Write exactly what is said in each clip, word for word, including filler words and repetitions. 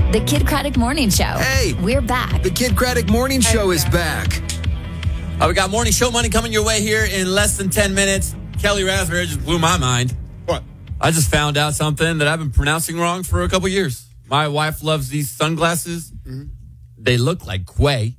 The Kid Craddock Morning Show. Hey. We're back. The Kid Craddock Morning Show is back. Uh, we got morning show money coming your way here in less than ten minutes. Kelly Raspberry just blew my mind. What? I just found out something that I've been pronouncing wrong for a couple years. My wife loves these sunglasses. Mm-hmm. They look like Quay.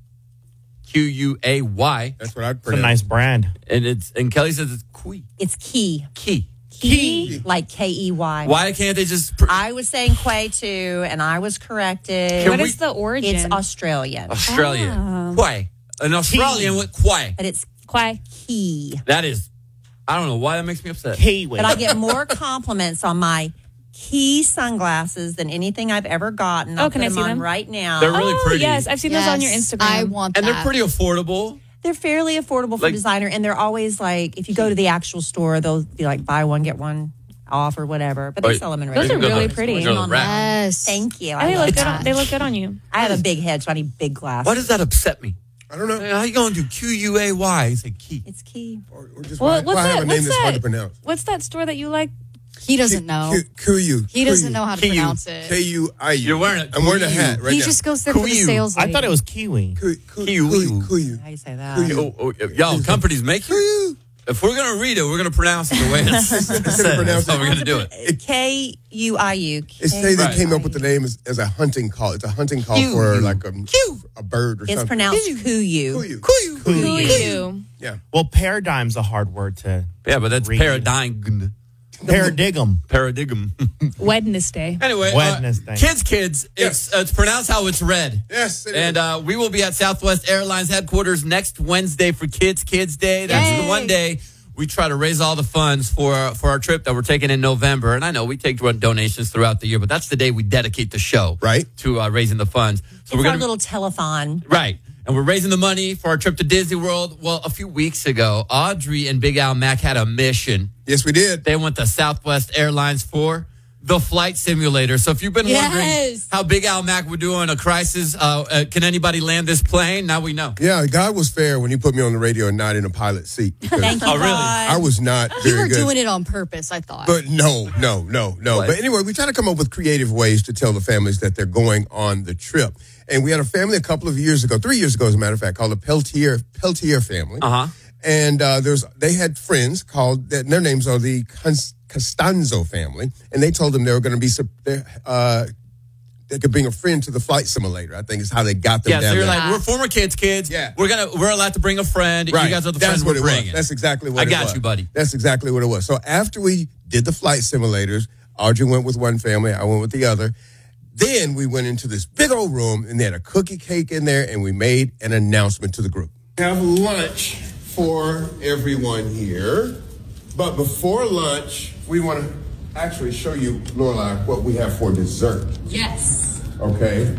Q U A Y. That's what I'd It's a nice brand. And it's and Kelly says it's Quay. It's key. Key. Key, like K E Y. Why can't they just... Pr- I was saying Quay too, and I was corrected. Can What we- is the origin? It's Australian, Australian. Quay. An Australian with Quay. but it's Quay. key. That is... I don't know why that makes me upset. Kiwi. But I get more compliments on my key sunglasses than anything I've ever gotten. I'll Oh, can put I them see on them? right now. They're really oh, pretty. yes. I've seen those on your Yes, Instagram. I want And that. they're pretty affordable. They're fairly affordable for Like- designer, and they're always like, if you go to the actual store, they'll be like buy one get one off or whatever. But they Wait, sell them in Those regular. are really pretty. Go to the rack. Yes. Thank you. And I they love look good. that. On, they look good on you. I have a big head, so I need big glasses. Why does that upset me? I don't know. How you going to do Q U A Y? It's a key. It's key. Or, or just Well, why, what's why that? have a name What's that's hard that? to pronounce? What's that store that you like? He doesn't know. Kuyu. He doesn't know how to K U. pronounce it. K U I U. You're wearing a I'm wearing a Kuyu. hat right He now. just goes there for the Kuyu. sales I lady. thought it was Kiwi. Kuyu. Kuyu. Kiwi. Kuyu. How do you say that? Kuyu. Oh, oh, yo, companies make you. Kuyu. If we're going to read it, we're going to pronounce it the way it's said. pronounce That's how it. we're going to do it. K U I U. It's they that Right. came up with the name as, as a hunting call. It's a hunting call Kuyu. for like a, a bird or It's something. pronounced Kuyu. Kuyu. Kuyu. Who you? Yeah. Well, paradigm's a hard word to Yeah, but that's read. paradigm. Paradigm. Paradigm. Wednesday. Anyway, Wednesday. uh, kids, kids, Yes. it's, uh, it's pronounced how it's read. Yes. it And is. uh, we will be at Southwest Airlines headquarters next Wednesday for Kids Kids Day. That's Yay. the one day we try to raise all the funds for for our trip that we're taking in November. And I know we take donations throughout the year, but that's the day we dedicate the show Right. to uh, raising the funds. So It's we're our gonna little telethon. right. And we're raising the money for our trip to Disney World. Well, a few weeks ago, Audrey and Big Al Mac had a mission. yes, we did. They went to Southwest Airlines for the flight simulator. So if you've been Yes. wondering how Big Al Mac would do in a crisis, uh, uh, can anybody land this plane? Now we know. Yeah, God was fair when he put me on the radio and not in a pilot seat. because Thank you, Oh, really? God. I was not You very were good. doing it on purpose, I thought. But no, no, no, no. What? But anyway, we try to come up with creative ways to tell the families that they're going on the trip. And we had a family a couple of years ago, three years ago, as a matter of fact, called the Peltier Peltier family. Uh huh. And uh, there's they had friends called that their names are the Cons- Costanzo family, and they told them they were going to be sup- they, uh, they could bring a friend to the flight simulator. I think is how they got them Yeah, down so you're there. like, we're former kids, kids. Yeah. We're gonna we're allowed to bring a friend. Right. You guys are the That's friends what we're it was. bringing. That's exactly what I it got was. you, buddy. That's exactly what it was. So after we did the flight simulators, Audrey went with one family, I went with the other. Then we went into this big old room, and they had a cookie cake in there, and we made an announcement to the group. We have lunch for everyone here, but before lunch, we want to actually show you, Lorelai, what we have for dessert. Yes. Okay?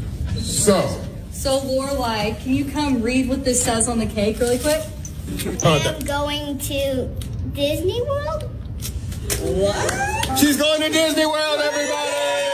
So, So, Lorelai, can you come read what this says on the cake really quick? I'm going to Disney World. she's going to Disney World, everybody!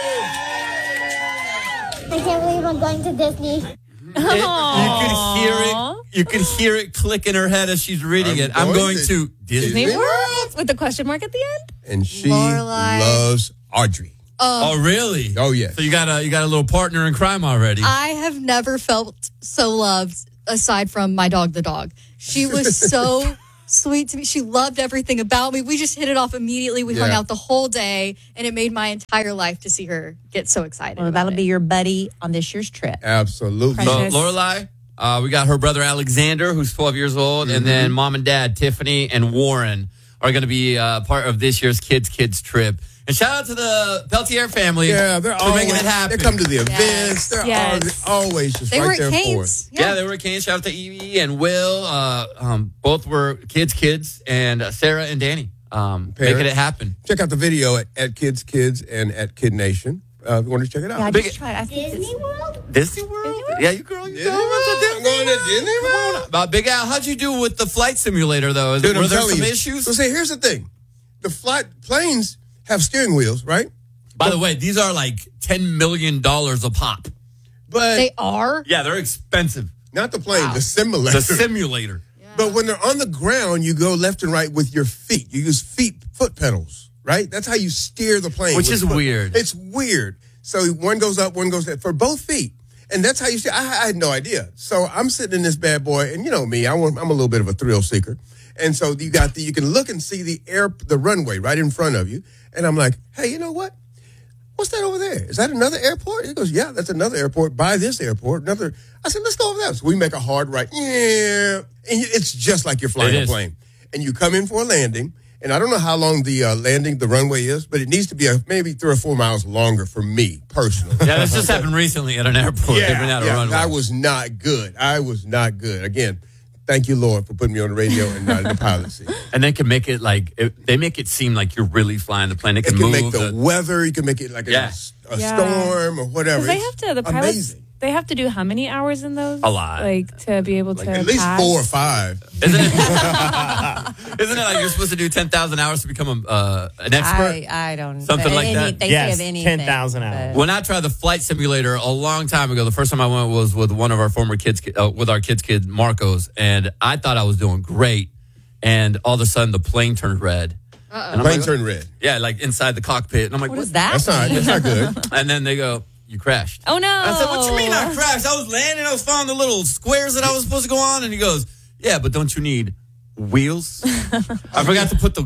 I can't believe I'm going to Disney. It- you could hear it. You could hear it click in her head as she's reading I'm it. I'm going going to to Disney. Disney World with the question mark at the end. And she Lorelai. loves Audrey. Oh, really? Oh, yes. So you got a you got a little partner in crime already. I have never felt so loved aside from my dog, the dog. She was so sweet to me. She loved everything about me. We just hit it off immediately. We hung Yeah. out the whole day, and it made my entire life to see her get so excited. Well, about that'll it. be your buddy on this year's trip. Absolutely. So, Precious. Lorelai, uh, we got her brother Alexander, who's twelve years old, and then mom and dad Tiffany and Warren are going to be uh, part of this year's Kids Kids trip. And shout out to the Peltier family Yeah, they're for always, making it happen. They come to the events. They're Yes. always, always just They right were there at for Canes. us. Yeah. they were at Kane. Shout out to Evie and Will. Uh, um, both were kids, kids, and uh, Sarah and Danny um, Parents. making it happen. Check out the video at, at Kids Kids and at Kid Nation. Uh, if you want to check it out. Yeah, I Big- just tried. I think Disney it's, World? Disney World? Yeah, you girl, you Disney going World? to I'm going to Disney Come World? on. Uh, Big Al, how'd you do with the flight simulator, though? Is, Dude, were I'm there telling some you. issues? So say, here's the thing. The flight planes have steering wheels, right? By the way, these are like ten million dollars a pop. But They are? Yeah, they're expensive. not the plane, the simulator. The simulator. But when they're on the ground, you go left and right with your feet. You use feet, foot pedals, right? That's how you steer the plane. Which with is foot- weird. It's weird. So one goes up, one goes down for both feet. And that's how you see. I, I had no idea. So I'm sitting in this bad boy, and you know me, I want, I'm a little bit of a thrill seeker. And so you got the, you can look and see the air, the runway right in front of you. And I'm like, hey, you know what? What's that over there? Is that another airport? He goes, yeah, that's another airport by this airport. Another. I said, let's go over there. So we make a hard right. Yeah. And it's just like you're flying a plane. And you come in for a landing. And I don't know how long the uh, landing, the runway is, but it needs to be a, maybe three or four miles longer for me, personally. Yeah, this just happened recently at an airport. Yeah, They've been out of yeah, runway. I was not good. I was not good. Again, thank you, Lord, for putting me on the radio and not in the pilot seat. And they can make it like, it, they make it seem like you're really flying the plane. They can, It can move make the, the weather, you can make it like Yeah. a, a Yeah. storm or whatever. Because they It's have to, the pilots, amazing. they have to do how many hours in those? A lot. Like, to be able Like to at least pass? four or five. Isn't it? Isn't it like you're supposed to do ten thousand hours to become a, uh, an expert? I, I don't Something but like any, that? They Yes, say of anything. ten thousand but- hours. When I tried the flight simulator a long time ago, the first time I went was with one of our former kids, uh, with our kids' kid, Marcos, and I thought I was doing great. And all of a sudden, the plane turned red. And I'm Plane like, turned red. yeah, like inside the cockpit. And I'm like, What what? is that? That's not, mean? that's not good. And then they go, you crashed. Oh, no. I said, what you mean I crashed? I was landing, I was following the little squares that I was supposed to go on. And he goes, yeah, but don't you need wheels? I forgot to put the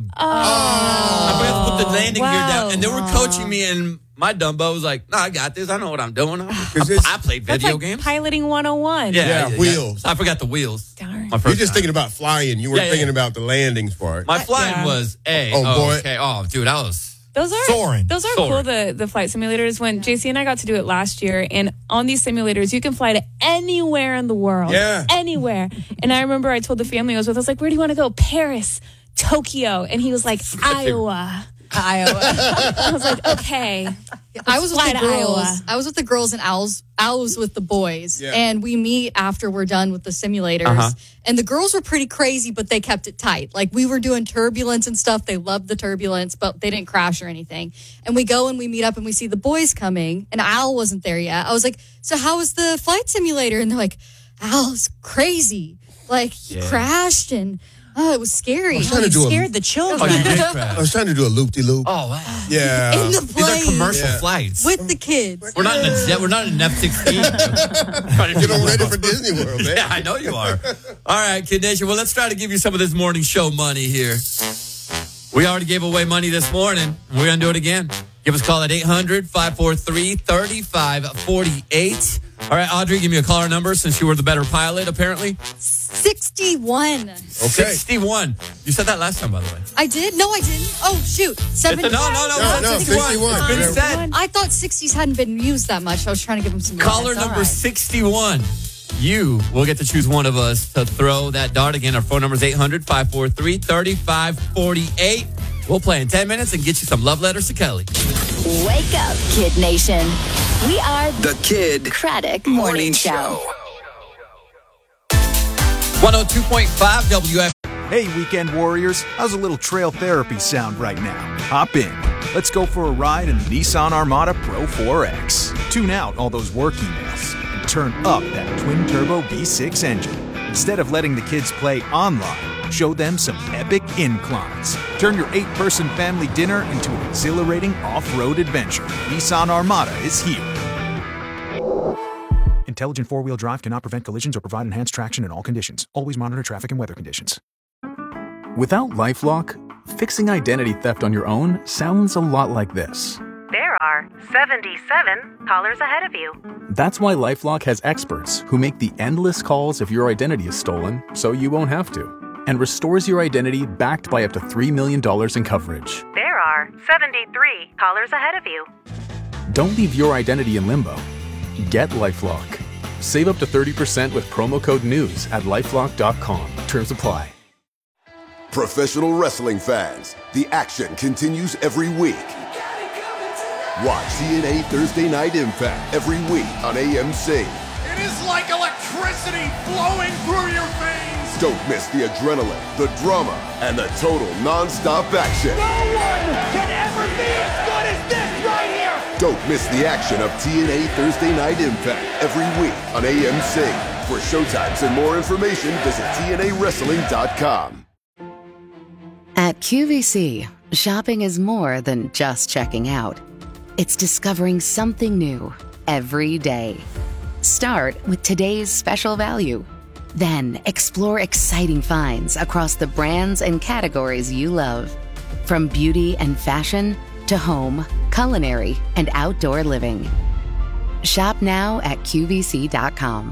I forgot to put the landing gear wow. down. And they were coaching me, and my Dumbo was like, no, I got this. I know what I'm doing. I, it's- I, I played That's video like games. piloting one oh one. Yeah, Yeah, wheels. I forgot the wheels. Darn. My You're first just time. thinking about flying. You weren't Yeah, yeah, thinking yeah. about the landings part. My flying Yeah. was A. Oh, Oh, boy. okay. Oh, dude, I was. Those are Soaring. Those are Soaring. cool. The the flight simulators. When J C and I got to do it last year, and on these simulators, you can fly to anywhere in the world. Yeah. Anywhere. And I remember I told the family I was with, I was like, "Where do you want to go? Paris, Tokyo?" And he was like, "Iowa." Iowa. I was like, "Okay." I was with fly the to girls. Iowa. I was with the girls and Owls. Al was with the boys. Yeah. And we meet after we're done with the simulators. Uh-huh. And the girls were pretty crazy, but they kept it tight. Like we were doing turbulence and stuff. They loved the turbulence, but they didn't crash or anything. And we go and we meet up and we see the boys coming, and Al wasn't there yet. I was like, so how was the flight simulator? And they're like, Al's crazy. Like he Yeah. crashed and oh, it was scary. I was trying to He do a, scared the Oh, children. you did I crash. was trying to do a loop-de-loop. Oh, wow. Yeah. In the These plane are commercial Yeah. flights. with the kids. We're not in a jet. We're not in an F sixteen. Get them ready for Disney World, man. Yeah, I know you are. All right, Kid Nation. Well, let's try to give you some of this morning show money here. We already gave away money this morning. We're going to do it again. Give us a call at eight hundred, five four three, three five four eight. All right, Audrey, give me a caller number since you were the better pilot, apparently. sixty-one. Okay. sixty-one. You said that last time, by the way. I did? No, I didn't. Oh, shoot. It's Seven. a, no, no, no. No, it's no, sixty-one. sixty-one. It's been Yeah. said. I thought sixties hadn't been used that much. I was trying to give them some. Caller That's all number right. sixty-one. You will get to choose one of us to throw that dart. Again, our phone number is eight hundred, five four three, three five four eight. We'll play in ten minutes and get you some love letters to Kelly. Wake up, Kid Nation. We are The Kid Craddock Morning Show. one oh two point five W F. Hey, weekend warriors, how's a little trail therapy sound right now? Hop in. Let's go for a ride in the Nissan Armada Pro four X. Tune out all those work emails and turn up that twin-turbo V six engine. Instead of letting the kids play online, show them some epic inclines. Turn your eight-person family dinner into an exhilarating off-road adventure. Nissan Armada is here. Intelligent four-wheel drive cannot prevent collisions or provide enhanced traction in all conditions. Always monitor traffic and weather conditions. Without LifeLock, fixing identity theft on your own sounds a lot like this. There are seventy-seven callers ahead of you. That's why LifeLock has experts who make the endless calls if your identity is stolen, so you won't have to, and restores your identity backed by up to three million dollars in coverage. There are seventy-three callers ahead of you. Don't leave your identity in limbo. Get LifeLock. Save up to thirty percent with promo code NEWS at lifelock dot com. Terms apply. Professional wrestling fans, the action continues every week. Watch T N A Thursday Night Impact every week on A M C. It is like electricity flowing through your veins. Don't miss the adrenaline, the drama, and the total non-stop action. No one can ever be as good as this right here. Don't miss the action of T N A Thursday Night Impact every week on A M C. For showtimes and more information, visit T N A wrestling dot com. At Q V C, shopping is more than just checking out. it's discovering something new every day. Start with today's special value. Then explore exciting finds across the brands and categories you love. From beauty and fashion to home, culinary, and outdoor living. Shop now at Q V C dot com.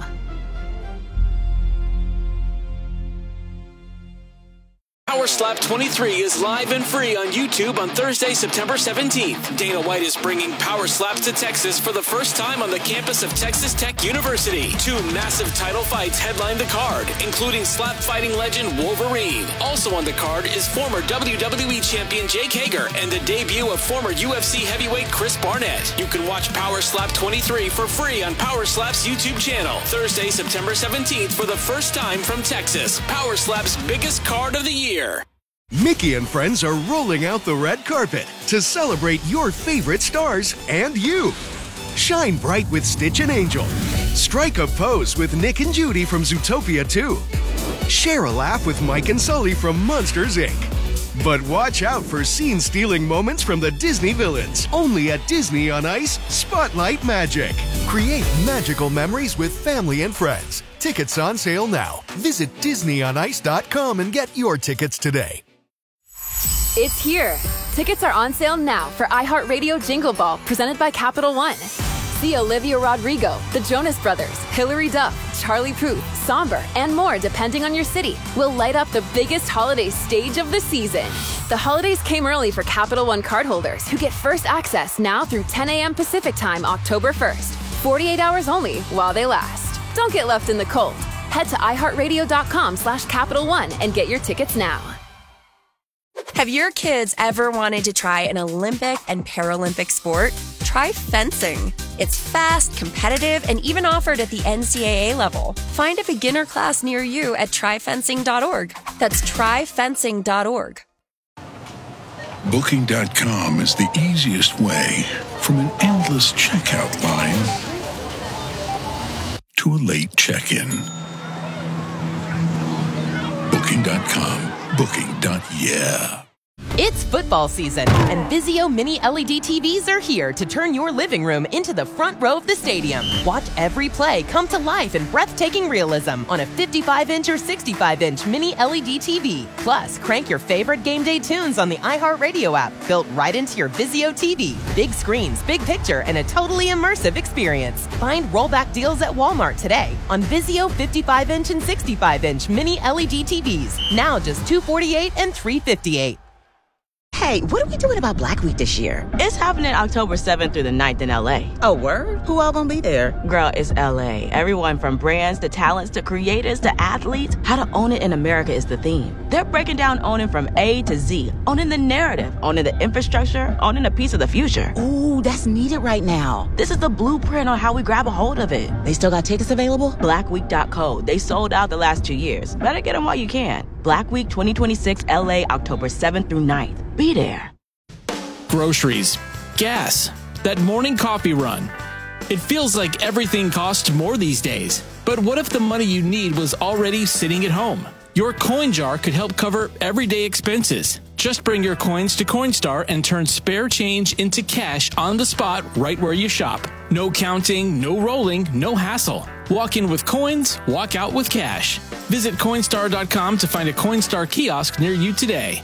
Power Slap twenty-three is live and free on YouTube on Thursday, September seventeenth. Dana White is bringing Power Slaps to Texas for the first time on the campus of Texas Tech University. Two massive title fights headline the card, including slap fighting legend Wolverine. Also on the card is former W W E champion Jake Hager and the debut of former U F C heavyweight Chris Barnett. You can watch Power Slap twenty-three for free on Power Slap's YouTube channel. Thursday, September seventeenth for the first time from Texas. Power Slap's biggest card of the year. Mickey and friends are rolling out the red carpet to celebrate your favorite stars and you. Shine bright with Stitch and Angel. Strike a pose with Nick and Judy from Zootopia two. Share a laugh with Mike and Sully from Monsters, Incorporated. But watch out for scene-stealing moments from the Disney villains. Only at Disney on Ice Spotlight Magic. Create magical memories with family and friends. Tickets on sale now. Visit Disney on Ice dot com and get your tickets today. It's here. Tickets are on sale now for iHeartRadio Jingle Ball, presented by Capital One. See Olivia Rodrigo, the Jonas Brothers, Hilary Duff, Charlie Puth, Somber, and more depending on your city. Will light up the biggest holiday stage of the season. The holidays came early for Capital One cardholders who get first access now through ten a.m. Pacific Time, October first. forty-eight hours only while they last. Don't get left in the cold. Head to iHeartRadio.com slash Capital One and get your tickets now. Have your kids ever wanted to try an Olympic and Paralympic sport? Try fencing. It's fast, competitive, and even offered at the N C double A level. Find a beginner class near you at try fencing dot org. That's try fencing dot org. Booking dot com is the easiest way from an endless checkout line to a late check-in. Booking dot com. Booking. Yeah. It's football season, and Vizio Mini L E D T Vs are here to turn your living room into the front row of the stadium. Watch every play come to life in breathtaking realism on a fifty-five inch or sixty-five inch Mini L E D T V. Plus, crank your favorite game day tunes on the iHeartRadio app, built right into your Vizio T V. Big screens, big picture, and a totally immersive experience. Find rollback deals at Walmart today on Vizio fifty-five inch and sixty-five inch Mini L E D T Vs. Now just two hundred forty-eight dollars and three hundred fifty-eight dollars. Hey, what are we doing about Black Week this year? It's happening October seventh through the ninth in L A. Oh, word? Who all gonna be there? Girl, it's L A. Everyone from brands to talents to creators to athletes. How to own it in America is the theme. They're breaking down owning from A to Z. Owning the narrative, owning the infrastructure, owning a piece of the future. Ooh, that's needed right now. This is the blueprint on how we grab a hold of it. They still got tickets available? black week dot co. They sold out the last two years. Better get them while you can. Black Week twenty twenty-six L A, October seventh through ninth. Be there. Groceries, gas, that morning coffee run. It feels like everything costs more these days. But what if the money you need was already sitting at home? Your coin jar could help cover everyday expenses. Just bring your coins to Coinstar and turn spare change into cash on the spot right where you shop. No counting, no rolling, no hassle. Walk in with coins, walk out with cash. Visit Coinstar dot com to find a Coinstar kiosk near you today.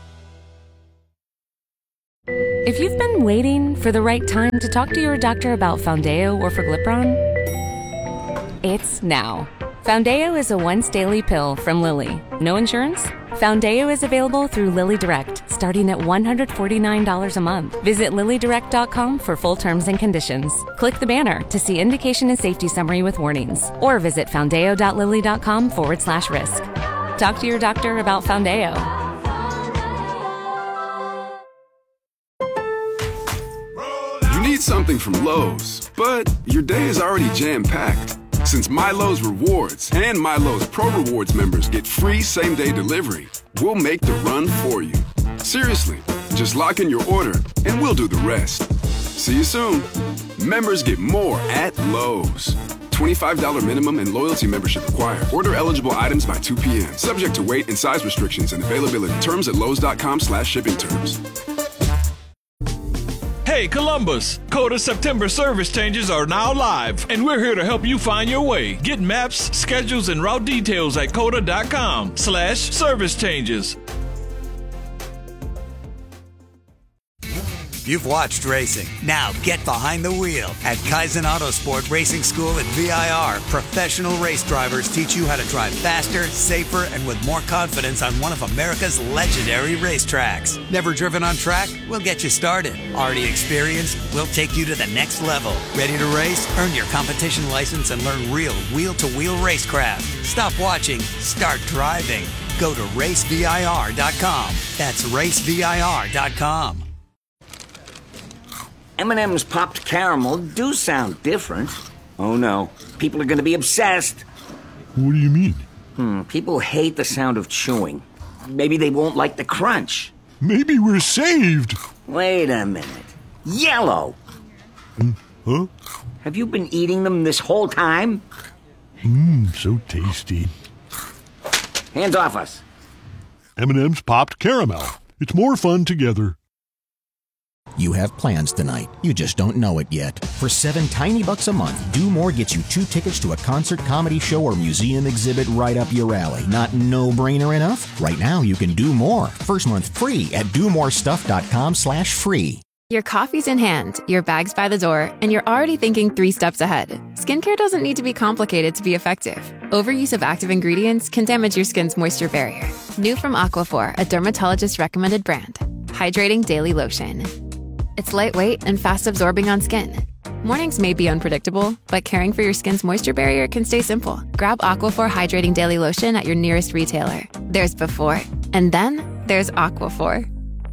If you've been waiting for the right time to talk to your doctor about Foundeo or Forglipron, it's now. Foundeo is a once daily pill from Lilly. No insurance? Foundeo is available through Lilly Direct, starting at one hundred forty-nine dollars a month. Visit Lilly Direct dot com for full terms and conditions. Click the banner to see indication and safety summary with warnings, or visit Foundeo dot Lilly dot com forward slash risk. Talk to your doctor about Foundeo. You need something from Lowe's, but your day is already jam-packed. Since MyLowe's Rewards and MyLowe's Pro Rewards members get free same-day delivery, we'll make the run for you. Seriously, just lock in your order and we'll do the rest. See you soon. Members get more at Lowe's. twenty-five dollars minimum and loyalty membership required. Order eligible items by two p.m. Subject to weight and size restrictions and availability. Terms at lowes dot com slash shipping terms. Hey, Columbus! Coda September service changes are now live, and we're here to help you find your way. Get maps, schedules, and route details at coda.com slash service changes. You've watched racing. Now get behind the wheel. At Kaizen Autosport Racing School at V I R, professional race drivers teach you how to drive faster, safer, and with more confidence on one of America's legendary racetracks. Never driven on track? We'll get you started. Already experienced? We'll take you to the next level. Ready to race? Earn your competition license and learn real wheel-to-wheel racecraft. Stop watching. Start driving. Go to race V I R dot com. That's race V I R dot com. M and M's popped caramel do sound different. Oh no, people are going to be obsessed. What do you mean? Hmm, people hate the sound of chewing. Maybe they won't like the crunch. Maybe we're saved. Wait a minute. Yellow! Huh? Have you been eating them this whole time? Mmm, so tasty. Hands off us. M and M's popped caramel. It's more fun together. You have plans tonight. You just don't know it yet. For seven tiny bucks a month, Do More gets you two tickets to a concert, comedy show, or museum exhibit right up your alley. Not no-brainer enough? Right now, you can do more. First month free at do more stuff dot com slash free. Your coffee's in hand, your bag's by the door, and you're already thinking three steps ahead. Skincare doesn't need to be complicated to be effective. Overuse of active ingredients can damage your skin's moisture barrier. New from Aquaphor, a dermatologist-recommended brand. Hydrating Daily Lotion. It's lightweight and fast-absorbing on skin. Mornings may be unpredictable, but caring for your skin's moisture barrier can stay simple. Grab Aquaphor Hydrating Daily Lotion at your nearest retailer. There's before, and then there's Aquaphor.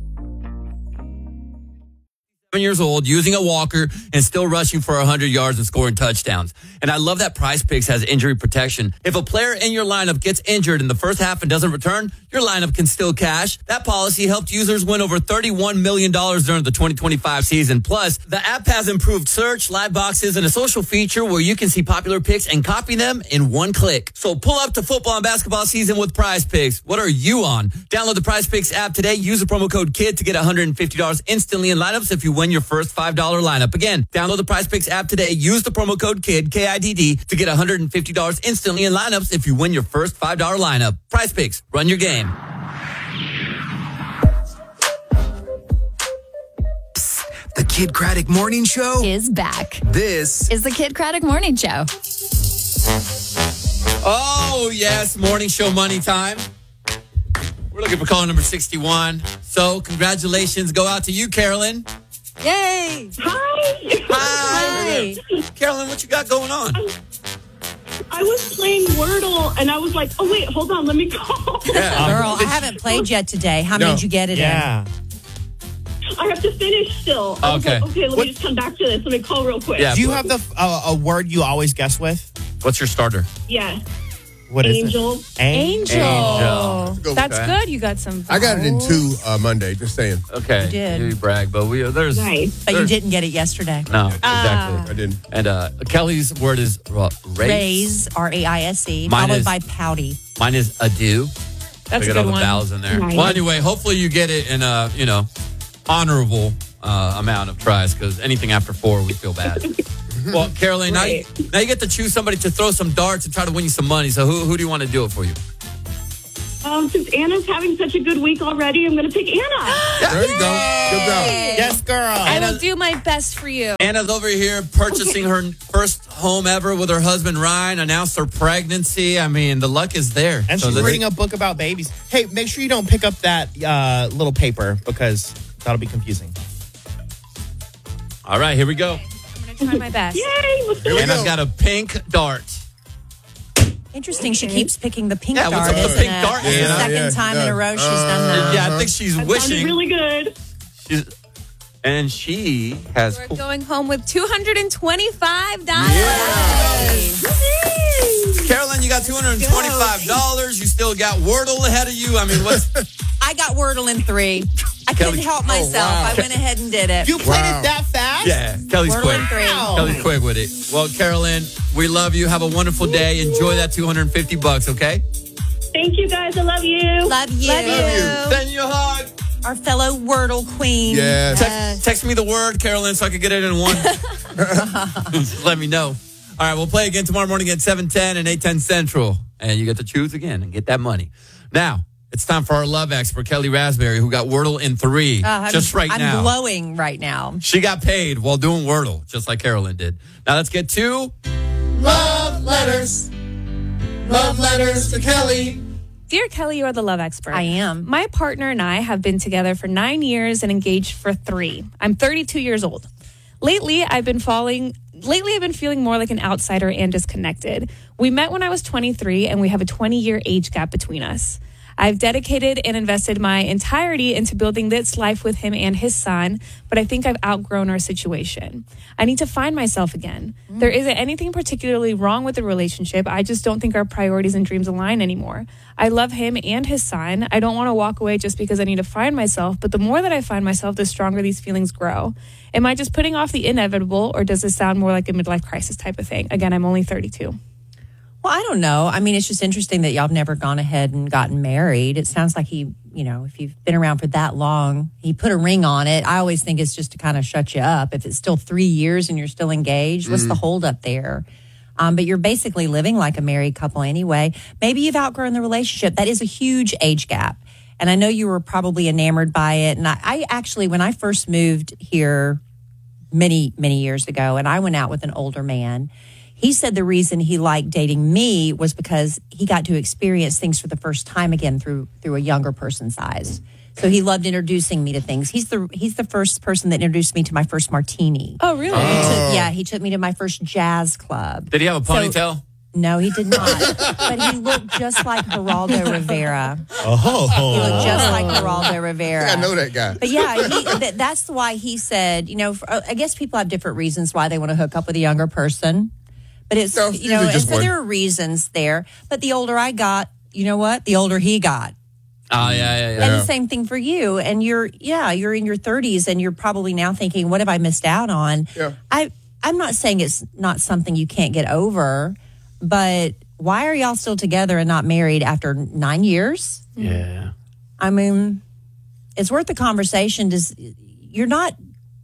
Years old, using a walker, and still rushing for one hundred yards and scoring touchdowns. And I love that Prize Picks has injury protection. If a player in your lineup gets injured in the first half and doesn't return, your lineup can still cash. That policy helped users win over thirty-one million dollars during the twenty twenty-five season. Plus, the app has improved search, live boxes, and a social feature where you can see popular picks and copy them in one click. So pull up to football and basketball season with Prize Picks. What are you on? Download the Prize Picks app today. Use the promo code KID to get one hundred fifty dollars instantly in lineups if you win your first five dollar lineup. Again, download the Prize Picks app today. Use the promo code KID, K I D D, to get one hundred fifty dollars instantly in lineups if you win your first five dollar lineup. Prize Picks, run your game. Psst, the Kid Craddock Morning Show is back. This is the Kid Craddock Morning Show. Oh, yes, morning show money time. We're looking for caller number sixty-one. So, congratulations go out to you, Carolyn. Yay! Hi! Hi! Carolyn, what you got going on? I, I was playing Wordle, and I was like, oh, wait, hold on, let me call. Yeah. Girl, I haven't played yet today. How No. many did you get it Yeah. in? I have to finish still. I was Okay. like, okay, let What- me just come back to this. Let me call real quick. Yeah, Do you but- have the uh, a word you always guess with? What's your starter? Yeah. What is Angel. it? Angel. Angel. That's Okay. good. You got some. I got it in vowels. two uh, Monday, just saying. Okay. You did. You brag, but we, there's... Nice. But you there's- didn't get it yesterday. No, exactly. Ah. I didn't. And uh, Kelly's word is uh, raise. Raise, R A I S E, Mine followed is- by pouty. Mine is adieu. That's I a got all good the one. vowels in there. Nice. Well, anyway, hopefully you get it in a, you know, honorable uh, amount of tries, because anything after four, we feel bad. Well, Caroline, Right. now, you, now you get to choose somebody to throw some darts and try to win you some money. So who, who do you want to do it for you? Um, since Anna's having such a good week already, I'm going to pick Anna. There you go. Good job. Yes, girl. I Anna- will do my best for you. Anna's over here purchasing her first home ever with her husband, Ryan, announced her pregnancy. I mean, the luck is there. And So she's let's- reading a book about babies. Hey, make sure you don't pick up that uh, little paper because that'll be confusing. All right, here we go. I'm going to try my best. Yay! Let's do it. Anna's got a pink dart. Interesting. She keeps picking the pink Yeah, what's dart. up with the isn't pink it? dart, It's the Anna? second Yeah, time yeah. in a row she's done that. Yeah, I think she's That wishing. sounded really good. She's, and she has. We're going home with two hundred twenty-five dollars. Carolyn, you got two hundred twenty-five dollars. You still got Wordle ahead of you. I mean, what's. I got Wordle in three. I Kelly- couldn't help myself. wow. I went ahead and did it. You played Wow. it that fast? Yeah, Kelly's Wordle quick. in three. Kelly's quick with it. Well, Carolyn, we love you. Have a wonderful day. Enjoy that two hundred fifty bucks, okay? Thank you, guys. I love you. Love you. Love you. Send you a hug. our fellow Wordle queen. Yeah. Text, text me the word, Carolyn, so I can get it in one. Just let me know. All right, we'll play again tomorrow morning at seven ten and eight ten Central. And you get to choose again and get that money. Now, it's time for our love expert, Kelly Raspberry, who got Wordle in three Uh, just I'm, right I'm now. I'm glowing right now. She got paid while doing Wordle, just like Carolyn did. Now let's get to Love letters. Love letters to Kelly. Dear Kelly, you are the love expert. I am. My partner and I have been together for nine years and engaged for three. I'm thirty-two years old. Lately, I've been falling. Lately, I've been feeling more like an outsider and disconnected. We met when I was twenty-three, and we have a twenty-year age gap between us. I've dedicated and invested my entirety into building this life with him and his son, but I think I've outgrown our situation. I need to find myself again. Mm. There isn't anything particularly wrong with the relationship. I just don't think our priorities and dreams align anymore. I love him and his son. I don't want to walk away just because I need to find myself, but the more that I find myself, the stronger these feelings grow. Am I just putting off the inevitable, or does this sound more like a midlife crisis type of thing? Again, I'm only thirty-two. Well, I don't know. I mean, it's just interesting that y'all have never gone ahead and gotten married. It sounds like he, you know, if you've been around for that long, he put a ring on it. I always think it's just to kind of shut you up. If it's still three years and you're still engaged, what's Mm. the holdup there? Um, but you're basically living like a married couple anyway. Maybe you've outgrown the relationship. That is a huge age gap. And I know you were probably enamored by it. And I, I actually, when I first moved here many, many years ago, and I went out with an older man, he said the reason he liked dating me was because he got to experience things for the first time again through through a younger person's eyes. So he loved introducing me to things. He's the he's the first person that introduced me to my first martini. Oh, really? Oh. He took, yeah, he took me to my first jazz club. Did he have a So- ponytail? No, he did not. But he looked just like Geraldo Rivera. Oh. He looked just like Geraldo Rivera. I know that guy. But yeah, he, th- that's why he said, you know, for, I guess people have different reasons why they want to hook up with a younger person. But it's, No, you know, usually and just so one. there are reasons there. But the older I got, you know what? The older he got. Oh, yeah, yeah, yeah. And the same thing for you. And you're, yeah, you're in your thirties and you're probably now thinking, what have I missed out on? Yeah. I, I'm not saying it's not something you can't get over, but why are y'all still together and not married after nine years? Yeah. I mean, it's worth the conversation. Does you're not,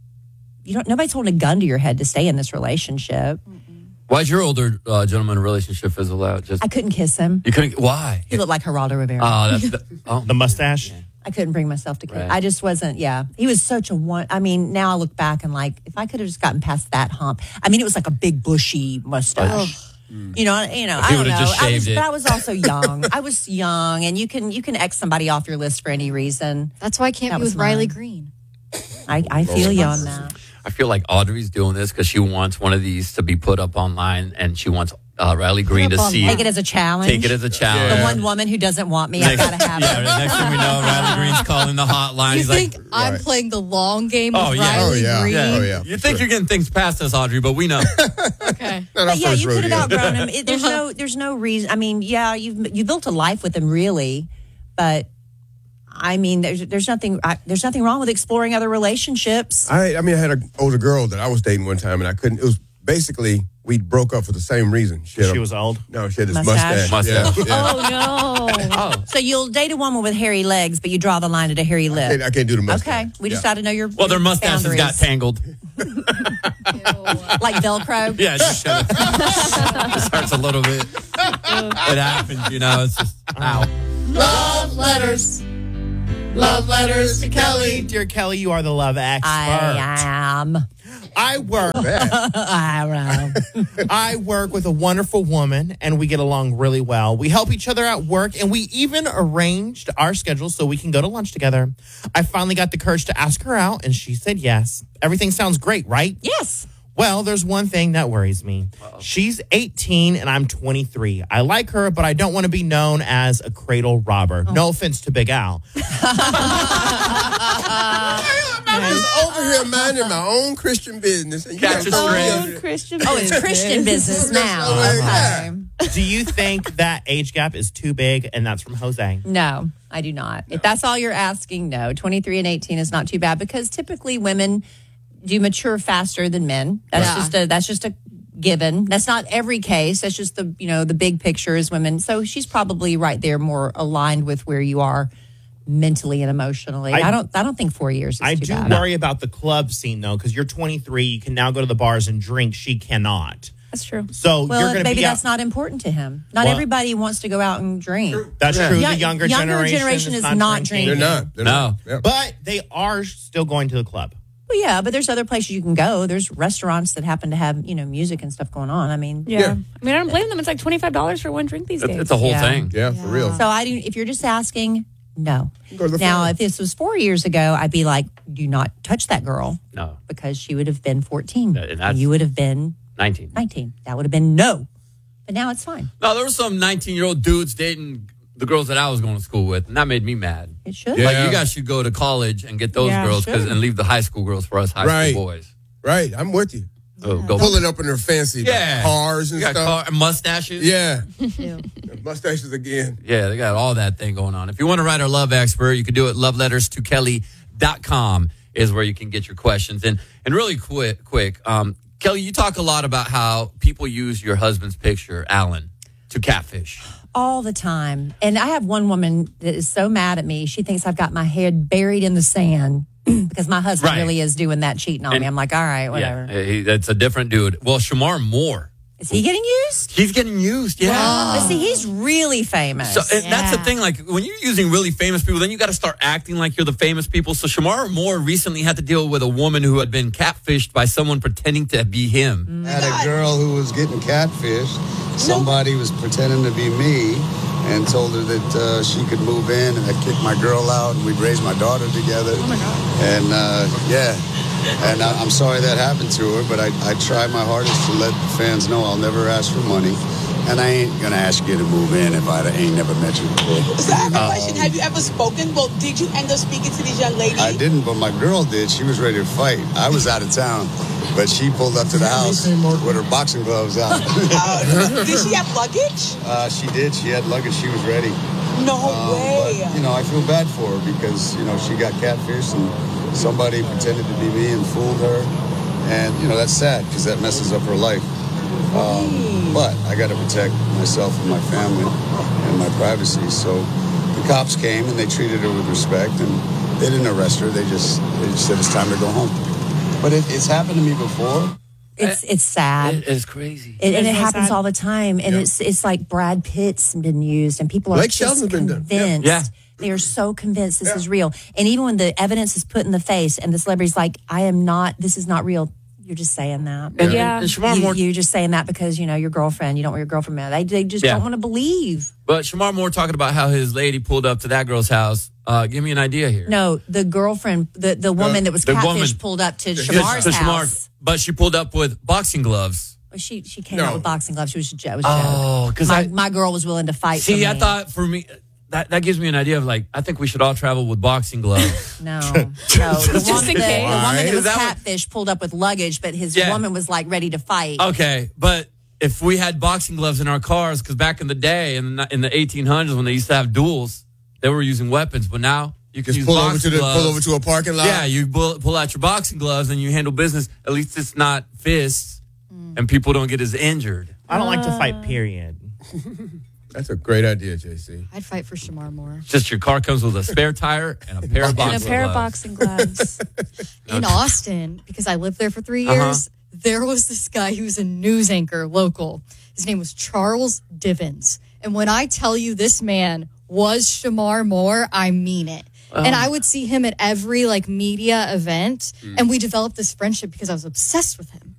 you don't, nobody's holding a gun to your head to stay in this relationship. Why'd your older uh, gentleman relationship fizzle out? Just I couldn't kiss him. you couldn't. Why? He looked like Geraldo Rivera. Oh, that's the, oh. The mustache. I couldn't bring myself to kiss. Right. I just wasn't, yeah. He was such a one. I mean, now I look back and like, if I could have just gotten past that hump. I mean, it was like a big bushy mustache. You know, you know, If I he don't would've know. just I was, shaved it. but I was also young. I was young, and you can you can X somebody off your list for any reason. That's why I can't That be was with Riley mine. Green. I, I feel you on that. I feel like Audrey's doing this because she wants one of these to be put up online, and she wants uh, Riley Green to see Take it as a challenge. Take it as a challenge. The one woman who doesn't want me, I Next- gotta have yeah, it. next thing we know, Riley Green's calling the hotline. You He's think like, I'm Right. playing the long game with "Oh yeah, Riley Green? yeah, Oh, yeah, You for think sure. you're getting things past us, Audrey, but we know." Okay. Not our But yeah, first you could have rodeo. outgrown him. It, there's no, there's no reason. I mean, yeah, you've you built a life with him, really, but I mean, there's there's nothing I, there's nothing wrong with exploring other relationships. I, I mean, I had an older girl that I was dating one time, and I couldn't. It was basically we broke up for the same reason. She, had She a- was old? No, she had this Mustache? mustache. Mustache. Yeah, yeah. Oh no! Oh. So you'll date a woman with hairy legs, but you draw the line at a hairy I, lip. can't, I can't do the mustache. Okay, we just Yeah. got to know your Well, their your mustaches boundaries. got tangled. like Velcro. Yeah, it just, kinda- just hurts a little bit. It happens, you know. It's just ow. Love letters. Love letters to Kelly. Dear Kelly, you are the love expert. I am. I work. I am. I work with a wonderful woman, and we get along really well. We help each other at work, and we even arranged our schedules so we can go to lunch together. I finally got the courage to ask her out, and she said yes. Everything sounds great, right? Yes. Well, there's one thing that worries me. She's eighteen and I'm twenty-three. I like her, but I don't want to be known as a cradle robber. No offense to Big Al. I'm just over here minding my own Christian business. And you Catch guys a over string. here- Christian oh, it's Christian business now. Yeah. Okay. Do you think that age gap is too big? And that's from Jose. No, I do not. If that's all you're asking, no. twenty-three and eighteen is not too bad because typically women do mature faster than men. That's Yeah. just a that's just a given. That's not every case. That's just the, you know, the big picture is women. So she's probably right there more aligned with where you are mentally and emotionally. I, I- I don't. I don't think four years is I too do bad. worry about the club scene though, because you're twenty-three. You can now go to the bars and drink. She cannot. That's true. So Well, you're going to maybe be that's out. not important to him. Not Well- everybody wants to go out and drink. That's Yeah. true. Young- The younger, younger generation is not drinking. They're not. They're No. not. But they are still going to the club. Well, yeah, but there's other places you can go. There's restaurants that happen to have, you know, music and stuff going on. I mean, Yeah. I mean, I don't blame them. It's like twenty-five dollars for one drink these days. It's a whole Yeah. thing. Yeah, for real. So I do. If you're just asking, no. Go to the Now, phone. if this was four years ago, I'd be like, do not touch that girl No. because she would have been fourteen. And And that's- you would have been nineteen. nineteen. That would have been no. But now it's fine. No, there were some nineteen-year-old dudes dating the girls that I was going to school with, and that made me mad. It should. Like, Yeah. you guys should go to college and get those Yeah, girls 'cause- sure. and leave the high school girls for us high Right. school boys. Right. I'm with you. So go Pulling up in their fancy Yeah. cars and You got stuff. car, mustaches. Yeah. Mustaches again. Yeah, they got all that thing going on. If you want to write our love expert, you can do it. love letters to kelly dot com is where you can get your questions. And and really quick, quick, um, Kelly, you talk a lot about how people use your husband's picture, Alan, to catfish. All the time. And I have one woman that is so mad at me. She thinks I've got my head buried in the sand because my husband Right. really is doing that, cheating on And- me. I'm like, all right, whatever. Yeah, he, that's a different dude. Well, Shamar Moore, Is he getting used? he's getting used. Yeah. But see, he's really famous. So and that's the thing. Like when you're using really famous people, then you got to start acting like you're the famous people. So Shamar Moore recently had to deal with a woman who had been catfished by someone pretending to be him. Had a girl who was getting catfished. Somebody was pretending to be me and told her that uh, she could move in, and I'd kick my girl out, and we'd raise my daughter together. Oh my God. And uh, yeah, and I, I'm sorry that happened to her, but I, I try my hardest to let the fans know I'll never ask for money. And I ain't gonna ask you to move in if I ain't never met you before. So I have a Um, question. Have you ever spoken? Well, did you end up speaking to this young lady? I didn't, but my girl did. She was ready to fight. I was out of town, but she pulled up to the house with her boxing gloves out. Uh, did she have luggage? Uh, she did. She had luggage. She was ready. No Um, way. But, you know, I feel bad for her because, you know, she got catfished and somebody pretended to be me and fooled her. And, you know, that's sad because that messes up her life. Um, but I got to protect myself and my family and my privacy. So the cops came and they treated her with respect, and they didn't arrest her. They just they just said it's time to go home. But it, it's happened to me before. It's it's sad. It is crazy. It, and it It's so happens sad. all the time. And Yeah. it's it's like Brad Pitt's been used, and people are Blake just Shelton's been done. Yeah. convinced. Yeah. They are so convinced this is real. And even when the evidence is put in the face, and the celebrity's like, "I am not. This is not real." You're just saying that. And- Yeah. and Shamar you, Moore- you're just saying that because you know your girlfriend. You don't want your girlfriend mad. They they just Yeah. don't want to believe. But Shamar Moore talking about how his lady pulled up to that girl's house. Uh, give me an idea here. No, the girlfriend, the the woman that was the catfish, woman- pulled up to The- Shamar's the Shamar- house. but she pulled up with boxing gloves. She she came No. out with boxing gloves. She was it was Oh, joke. 'cause my I- my girl was willing to fight. See, for I me. thought for me, that, that gives me an idea of like, I think we should all travel with boxing gloves. No, no. The Just woman, in the, case. the woman that Is was that what- catfish pulled up with luggage, but his Yeah. woman was like ready to fight. Okay, but if we had boxing gloves in our cars, because back in the day, in the, in the eighteen hundreds, when they used to have duels, they were using weapons. But now you can Just use pull over boxing to the- gloves. pull over to a parking lot? Yeah, you pull, pull out your boxing gloves and you handle business. At least it's not fists, and people don't get as injured. I don't like to fight, period. That's a great idea, J C. I'd fight for Shamar Moore. Just your car comes with a spare tire and a pair of And a boxing pair of gloves. boxing gloves. In Austin, because I lived there for three Uh-huh. years, there was this guy who was a news anchor local. His name was Charles Divins. And when I tell you this man was Shamar Moore, I mean it. Oh. And I would see him at every like media event, Mm. and we developed this friendship because I was obsessed with him.